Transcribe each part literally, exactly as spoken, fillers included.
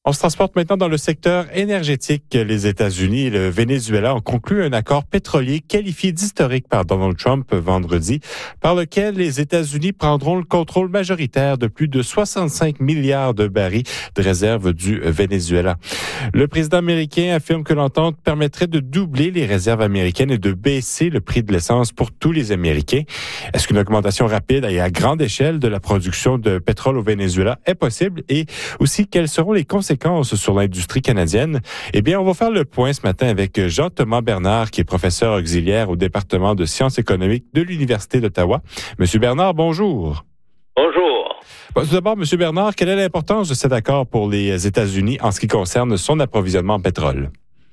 On se transporte maintenant dans le secteur énergétique. Les États-Unis et le Venezuela ont conclu un accord pétrolier qualifié d'historique par Donald Trump vendredi, par lequel les États-Unis prendront le contrôle majoritaire de plus de soixante-cinq milliards de barils de réserves du Venezuela. Le président américain affirme que l'entente permettrait de doubler les réserves américaines et de baisser le prix de l'essence pour tous les Américains. Est-ce qu'une augmentation rapide et à grande échelle de la production de pétrole au Venezuela est possible? Et aussi, quelles seront les conséquences sur l'industrie canadienne? Eh bien, on va faire le point ce matin avec Jean-Thomas Bernard, qui est professeur auxiliaire au département de sciences économiques de l'Université d'Ottawa. Monsieur Bernard, bonjour. Bonjour. Bon, tout d'abord, Monsieur Bernard, quelle est l'importance de cet accord pour les États-Unis en ce qui concerne son approvisionnement en pétrole?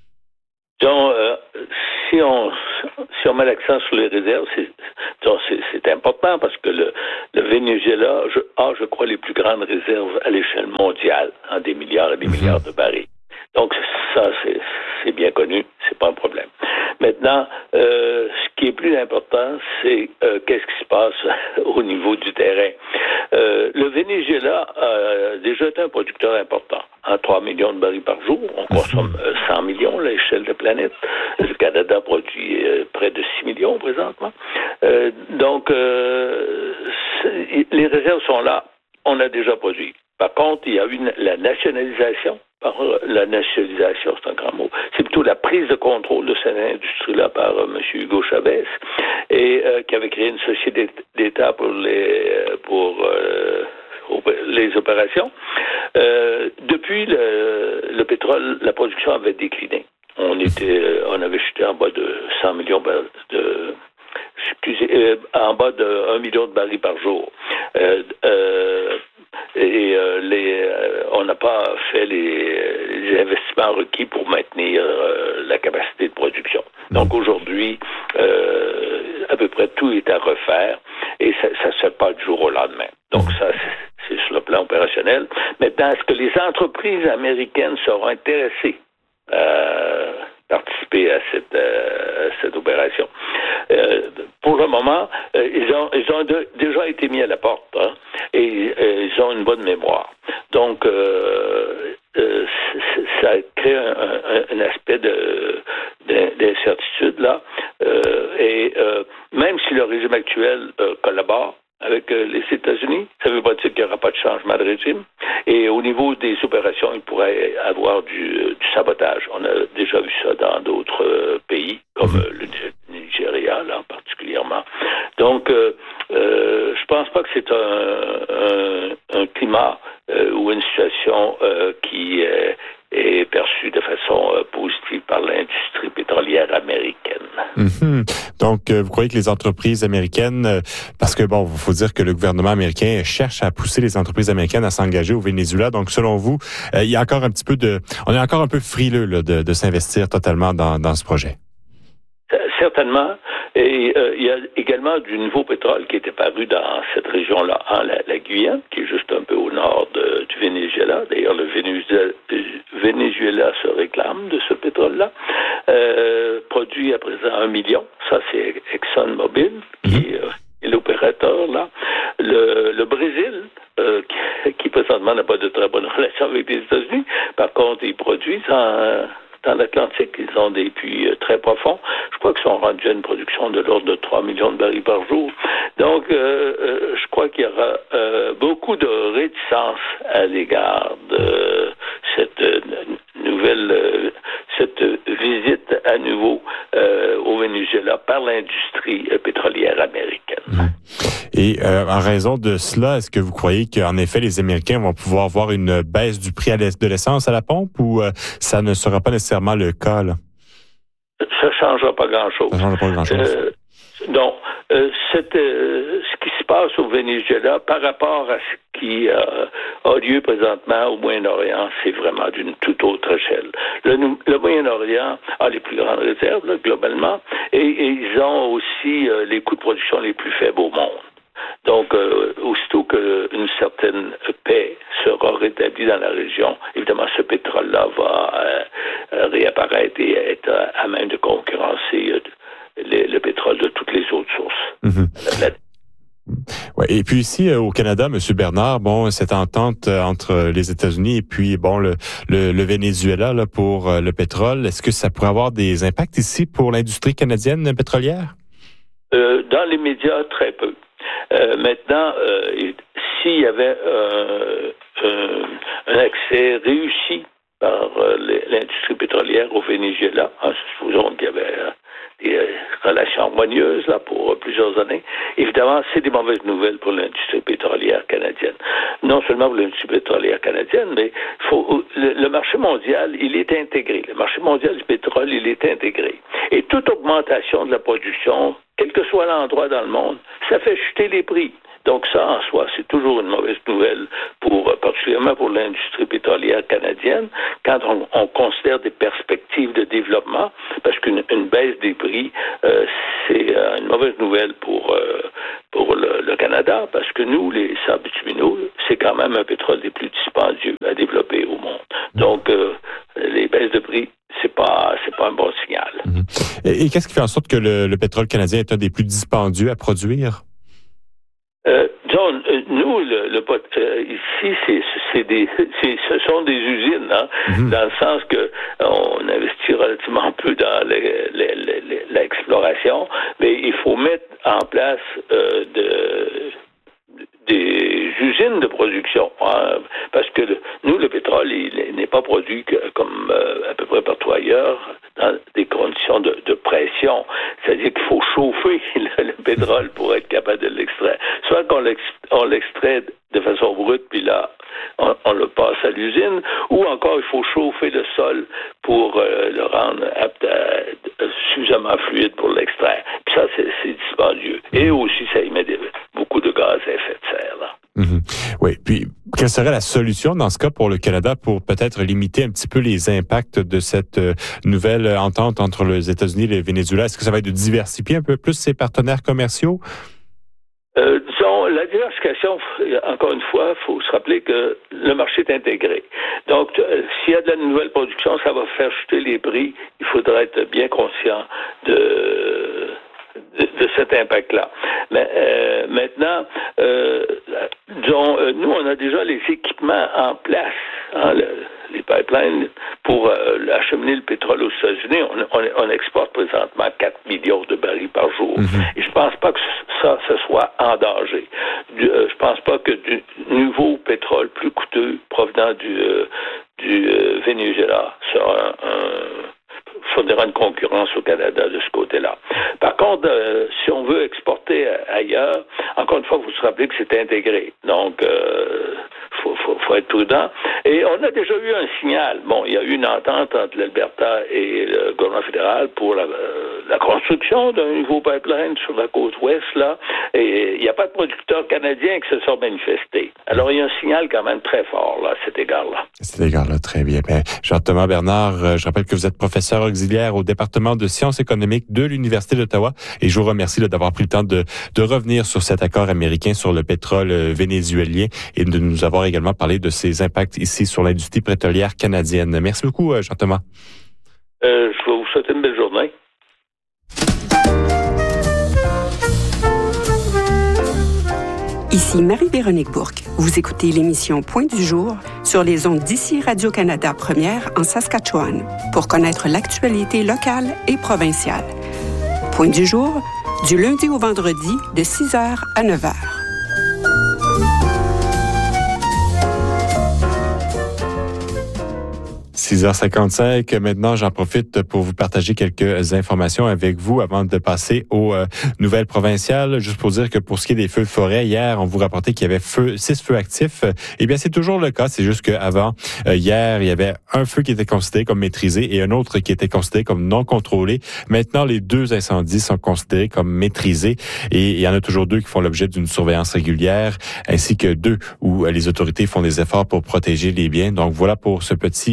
Donc, euh, si on si on met l'accent sur les réserves, c'est, donc c'est, c'est important parce que le, le Venezuela je, a, je crois, les plus grandes réserves à l'échelle mondiale, hein, des milliards et des mm-hmm. milliards de barils. Donc ça, c'est, c'est bien connu, c'est pas un problème. Maintenant, euh, ce qui est plus important, c'est euh, qu'est-ce qui se passe au niveau du terrain. Euh, le Venezuela a déjà été un producteur important. À trois millions de barils par jour, on consomme euh, cent millions à l'échelle de la planète. Le Canada produit euh, près de six millions présentement. Euh, donc, euh, les réserves sont là. On a déjà produit. Par contre, il y a eu la nationalisation. Par la nationalisation, c'est un grand mot. C'est plutôt la prise de contrôle de cette industrie-là par euh, M. Hugo Chavez, et euh, qui avait créé une société d'État pour les pour euh, les opérations. Euh, depuis le, le pétrole, la production avait décliné. On était, on avait chuté en bas de cent millions de excusez, euh, en bas de un million de barils par jour. Euh, euh, et euh, les, euh, on n'a pas fait les, les investissements requis pour maintenir euh, la capacité de production. Donc aujourd'hui, euh, à peu près tout est à refaire et ça ne se fait pas du jour au lendemain. Donc ça, c'est, c'est sur le plan opérationnel. Maintenant, est-ce que les entreprises américaines seront intéressées à participer à cette, à cette opération? Euh, pour le moment, euh, ils ont, ils ont de, déjà été mis à la porte, hein, et euh, ils ont une bonne mémoire. Donc, euh, euh, ça crée un, un, un aspect de, d'incertitude là. Euh, et euh, même si le régime actuel euh, collabore avec euh, les États-Unis, ça ne veut pas dire qu'il n'y aura pas de changement de régime. Et au niveau des opérations, il pourrait avoir du, du sabotage. On a déjà vu ça dans d'autres euh, pays, comme euh, le Nigeria, là, particulièrement. Donc, euh, euh, je pense pas que c'est un, un, un climat euh, ou une situation euh, qui euh, est perçue de façon euh, positive par l'industrie pétrolière américaine. Mm-hmm. Donc, euh, vous croyez que les entreprises américaines, euh, parce que bon, il faut dire que le gouvernement américain cherche à pousser les entreprises américaines à s'engager au Venezuela. Donc, selon vous, euh, il y a encore un petit peu de, on est encore un peu frileux là, de, de s'investir totalement dans, dans ce projet. Certainement. Et euh, il y a également du nouveau pétrole qui était paru dans cette région-là, en la, la Guyane, qui est juste un peu au nord de, du Venezuela. D'ailleurs, le Venezuela, Venezuela se réclame de ce pétrole-là. Euh, produit à présent un million. Ça, c'est ExxonMobil qui euh, est l'opérateur là. Le, le Brésil, euh, qui, qui présentement n'a pas de très bonne relation avec les États-Unis. Par contre, ils produisent en dans l'Atlantique, ils ont des puits euh, très profonds. Je crois qu'ils sont rendus à une production de l'ordre de trois millions de barils par jour. Donc, euh, euh, je crois qu'il y aura euh, beaucoup de réticence à l'égard de cette euh, nouvelle, euh, cette visite à nouveau euh, au Venezuela par l'industrie euh, pétrolière américaine. Et euh, en raison de cela, est-ce que vous croyez qu'en effet, les Américains vont pouvoir voir une baisse du prix de l'essence à la pompe ou euh, ça ne sera pas nécessairement le cas, là? Ça ne changera pas grand-chose. Ça ne changera pas grand-chose. Euh, non. Euh, cette, euh, ce qui se passe au Venezuela par rapport à ce qui euh, a lieu présentement au Moyen-Orient, c'est vraiment d'une toute autre échelle. Le, le Moyen-Orient a les plus grandes réserves, là, globalement, et, et ils ont aussi euh, les coûts de production les plus faibles au monde. Donc, euh, aussitôt qu'une certaine paix sera rétablie dans la région, évidemment, ce pétrole-là va euh, réapparaître et être à, à même de concurrencer euh, le, le pétrole de toutes les autres sources. Mm-hmm. Ouais, et puis ici au Canada, M. Bernard, bon, cette entente entre les États-Unis et puis bon le le, le Venezuela là pour le pétrole, est-ce que ça pourrait avoir des impacts ici pour l'industrie canadienne pétrolière? Euh, dans les médias, très peu. Euh, maintenant, euh, s'il y avait euh, euh, un accès réussi par euh, l'industrie pétrolière au Venezuela, en supposant qu'il y avait euh, des euh, relations harmonieuses là pour euh, plusieurs années, évidemment, c'est des mauvaises nouvelles pour l'industrie pétrolière canadienne. Non seulement pour l'industrie pétrolière canadienne, mais faut, le, le marché mondial, il est intégré. Le marché mondial du pétrole, il est intégré. Et toute augmentation de la production, quel que soit l'endroit dans le monde, ça fait chuter les prix. Donc ça, en soi, c'est toujours une mauvaise nouvelle, pour, particulièrement pour l'industrie pétrolière canadienne, quand on, on considère des perspectives de développement, parce qu'une une baisse des prix, euh, c'est une mauvaise nouvelle pour, euh, pour le, le Canada, parce que nous, les sables bitumineux, c'est quand même un pétrole des plus dispendieux à développer au monde. Donc, euh, les baisses de prix, c'est pas c'est pas un bon signal. Mm-hmm. Et, et qu'est-ce qui fait en sorte que le, le pétrole canadien est un des plus dispendieux à produire? Euh, John, euh, nous, le, le euh, ici, c'est, c'est des, c'est, ce sont des usines, hein, mm-hmm. dans le sens que on investit relativement peu dans les, les, les, l'exploration, mais il faut mettre en place euh, de des usines de production, hein, parce que le, nous, le pétrole, il n'est pas produit que, comme euh, à peu près partout ailleurs, dans des conditions de, de pression. C'est-à-dire qu'il faut chauffer le, le pétrole pour être capable de l'extraire. Soit qu'on l'extrait, on l'extrait de façon brute, puis là, on, on le passe à l'usine, ou encore il faut chauffer le sol pour euh, le rendre apte à, à, suffisamment fluide pour l'extraire. Puis ça, c'est, c'est dispendieux. Et aussi, ça émet des, beaucoup de gaz à effet de serre, là. Mm-hmm. Oui, puis quelle serait la solution dans ce cas pour le Canada pour peut-être limiter un petit peu les impacts de cette euh, nouvelle entente entre les États-Unis et le Venezuela? Est-ce que ça va être de diversifier un peu plus ses partenaires commerciaux? Euh, disons, la diversification, encore une fois, il faut se rappeler que le marché est intégré. Donc, euh, s'il y a de la nouvelle production, ça va faire chuter les prix. Il faudra être bien conscient de... De, de cet impact-là. Mais euh, maintenant, euh, disons, euh, nous, on a déjà les équipements en place, hein, le, les pipelines, pour euh, acheminer le pétrole aux États-Unis. On, on, on exporte présentement quatre millions de barils par jour. Mm-hmm. Et je pense pas que ça, ça soit en danger. Du, euh, je pense pas que du nouveau pétrole plus coûteux provenant du, euh, du euh, Venezuela sera un, un fournira une concurrence au Canada de ce côté-là. Par contre, euh, si on veut exporter ailleurs, encore une fois, vous vous rappelez que c'est intégré. Donc, euh, faut, faut, faut être prudent. Et on a déjà eu un signal. Bon, il y a eu une entente entre l'Alberta et le gouvernement fédéral pour la, euh, la construction d'un nouveau pipeline sur la côte ouest, là. Et il n'y a pas de producteurs canadiens qui se sont manifestés. Alors, il y a un signal quand même très fort, là, à cet égard-là. À cet égard-là, très bien. Bien, Jean-Thomas Bernard, je rappelle que vous êtes professeur auxiliaire au département de sciences économiques de l'Université d'Ottawa et je vous remercie là, d'avoir pris le temps de, de revenir sur cet accord américain sur le pétrole vénézuélien et de nous avoir également parlé de ses impacts ici sur l'industrie pétrolière canadienne. Merci beaucoup, Jean-Thomas. Euh, je vous souhaite une belle journée. Ici Marie-Véronique Bourque. Vous écoutez l'émission Point du jour sur les ondes d'ici Radio-Canada Première en Saskatchewan pour connaître l'actualité locale et provinciale. Point du jour, du lundi au vendredi de six heures à neuf heures. six heures cinquante-cinq. Maintenant, j'en profite pour vous partager quelques informations avec vous avant de passer aux euh, nouvelles provinciales. Juste pour dire que pour ce qui est des feux de forêt, hier, on vous rapportait qu'il y avait feu, six feux actifs. Eh bien, c'est toujours le cas. C'est juste qu'avant, euh, hier, il y avait un feu qui était considéré comme maîtrisé et un autre qui était considéré comme non contrôlé. Maintenant, les deux incendies sont considérés comme maîtrisés et il y en a toujours deux qui font l'objet d'une surveillance régulière, ainsi que deux où les autorités font des efforts pour protéger les biens. Donc, voilà pour ce petit... Euh,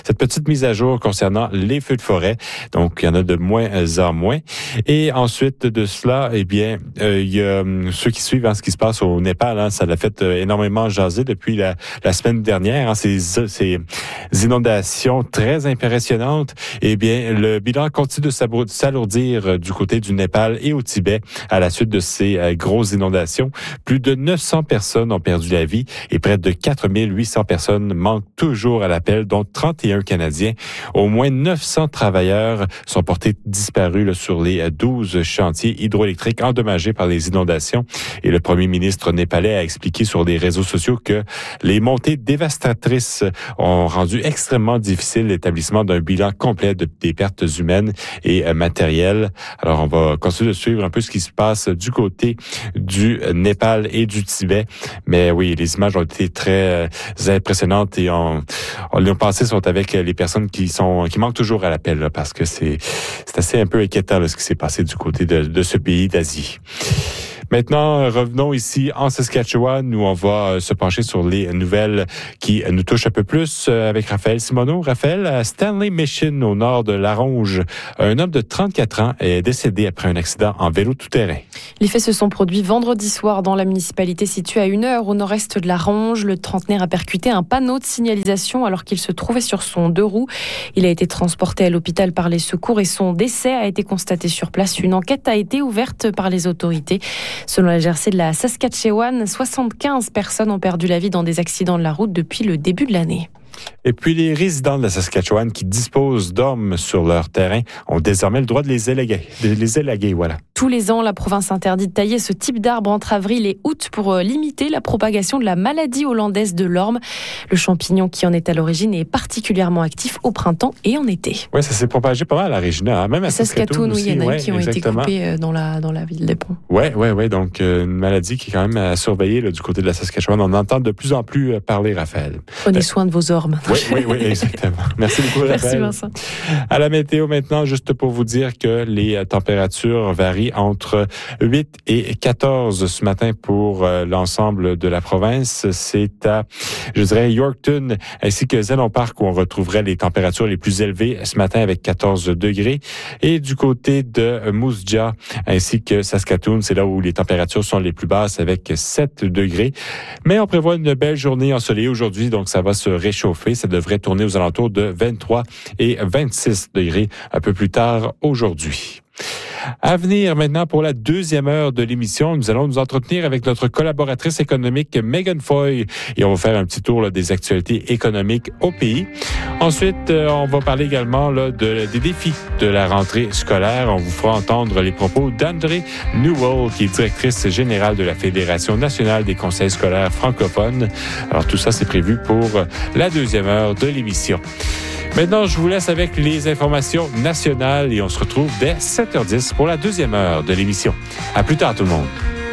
cette petite mise à jour concernant les feux de forêt. Donc, il y en a de moins en moins. Et ensuite de cela, eh bien, euh, il y a euh, ceux qui suivent hein, ce qui se passe au Népal. Hein, ça l'a fait euh, énormément jaser depuis la, la semaine dernière. Hein, ces, ces inondations très impressionnantes. Eh bien, le bilan continue de s'alourdir euh, du côté du Népal et au Tibet à la suite de ces euh, grosses inondations. Plus de neuf cents personnes ont perdu la vie et près de quatre mille huit cents personnes manquent toujours à l'appel, dont trente et un Canadiens. Au moins neuf cents travailleurs sont portés disparus là, sur les douze chantiers hydroélectriques endommagés par les inondations. Et le premier ministre népalais a expliqué sur les réseaux sociaux que les montées dévastatrices ont rendu extrêmement difficile l'établissement d'un bilan complet de, des pertes humaines et euh, matérielles. Alors, on va continuer de suivre un peu ce qui se passe du côté du Népal et du Tibet. Mais oui, les images ont été très euh, impressionnantes et on, on les passé sont avec les personnes qui sont qui manquent toujours à l'appel là, parce que c'est c'est assez un peu inquiétant là, ce qui s'est passé du côté de, de ce pays d'Asie. Maintenant, revenons ici en Saskatchewan où on va se pencher sur les nouvelles qui nous touchent un peu plus avec Raphaël Simoneau. Raphaël, à Stanley Mission, au nord de Laronge, un homme de trente-quatre ans est décédé après un accident en vélo tout-terrain. Les faits se sont produits vendredi soir dans la municipalité située à une heure au nord-est de Laronge. Le trentenaire a percuté un panneau de signalisation alors qu'il se trouvait sur son deux roues. Il a été transporté à l'hôpital par les secours et son décès a été constaté sur place. Une enquête a été ouverte par les autorités. Selon la G R C de la Saskatchewan, soixante-quinze personnes ont perdu la vie dans des accidents de la route depuis le début de l'année. Et puis, les résidents de la Saskatchewan qui disposent d'ormes sur leur terrain ont désormais le droit de les élaguer. De les élaguer, voilà. Tous les ans, la province interdit de tailler ce type d'arbre entre avril et août pour limiter la propagation de la maladie hollandaise de l'orme. Le champignon qui en est à l'origine est particulièrement actif au printemps et en été. Oui, ça s'est propagé pas mal à l'Regina, hein? Même à Saskatoon aussi. Il y en a ouais, qui ont exactement. été coupés dans la, dans la ville des Ponts. Oui, oui, oui. Donc, euh, une maladie qui est quand même à surveiller là, du côté de la Saskatchewan. On entend de plus en plus parler, Raphaël. Prenez euh, soin de vos ormes. Oui, oui, oui, exactement. Merci beaucoup, Raphaël. Merci, Vincent. À la météo maintenant, juste pour vous dire que les températures varient entre huit et quatorze ce matin pour euh, l'ensemble de la province. C'est à, je dirais, Yorkton ainsi que Zellon Park où on retrouverait les températures les plus élevées ce matin avec quatorze degrés. Et du côté de Moose Jaw ainsi que Saskatoon, c'est là où les températures sont les plus basses avec sept degrés. Mais on prévoit une belle journée ensoleillée aujourd'hui, donc ça va se réchauffer. Ça devrait tourner aux alentours de vingt-trois et vingt-six degrés un peu plus tard aujourd'hui. À venir maintenant pour la deuxième heure de l'émission, nous allons nous entretenir avec notre collaboratrice économique Megan Foy et on va faire un petit tour là, des actualités économiques au pays. Ensuite, euh, on va parler également là, de, des défis de la rentrée scolaire. On vous fera entendre les propos d'André Newell, qui est directrice générale de la Fédération nationale des conseils scolaires francophones. Alors tout ça, c'est prévu pour la deuxième heure de l'émission. Maintenant, je vous laisse avec les informations nationales et on se retrouve dès sept heures dix pour la deuxième heure de l'émission. À plus tard tout le monde.